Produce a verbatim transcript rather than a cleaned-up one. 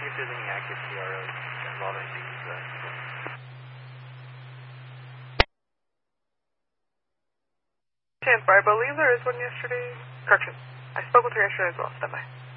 see if there's any active T R Os involving these. Uh, Chance, I believe there is one yesterday. Correction. I spoke with her yesterday as well. Stand by.